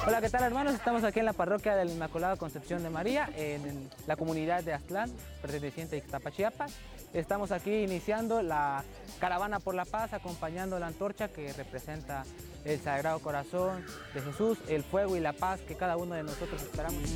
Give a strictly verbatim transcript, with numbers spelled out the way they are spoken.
Hola, ¿qué tal, hermanos? Estamos aquí en la parroquia de la Inmaculada Concepción de María, en la comunidad de Aztlán, perteneciente a Ixtapa, Chiapas. Estamos aquí iniciando la caravana por la paz, acompañando la antorcha que representa el Sagrado Corazón de Jesús, el fuego y la paz que cada uno de nosotros esperamos.